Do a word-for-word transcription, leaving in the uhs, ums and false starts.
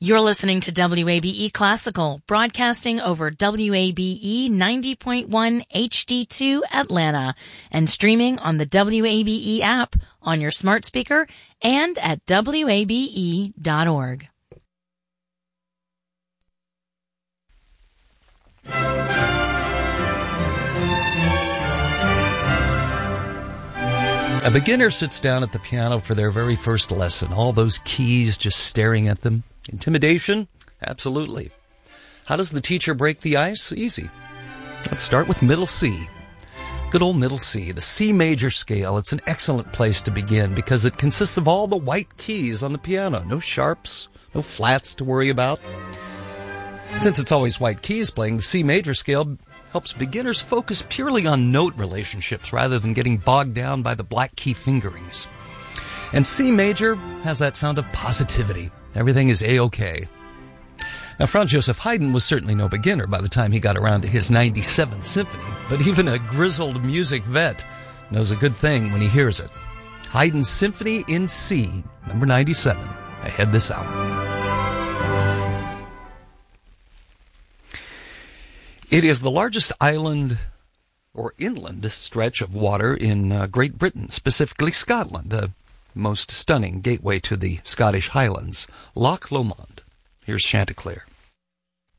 You're listening to W A B E Classical, broadcasting over W A B E ninety point one H D two Atlanta and streaming on the W A B E app on your smart speaker and at W A B E dot org. A beginner sits down at the piano for their very first lesson, all those keys just staring at them. Intimidation? Absolutely. How does the teacher break the ice? Easy. Let's start with middle C. Good old middle C, the C major scale. It's an excellent place to begin because it consists of all the white keys on the piano. No sharps, no flats to worry about. Since it's always white keys playing, the C major scale helps beginners focus purely on note relationships rather than getting bogged down by the black key fingerings. And C major has that sound of positivity. Everything is A-OK. Now, Franz Joseph Haydn was certainly no beginner by the time he got around to his ninety-seventh symphony, but even a grizzled music vet knows a good thing when he hears it. Haydn's Symphony in C, number ninety-seven, ahead this hour. It is the largest island or inland stretch of water in uh, Great Britain, specifically Scotland, the most stunning gateway to the Scottish Highlands, Loch Lomond. Here's Chanticleer.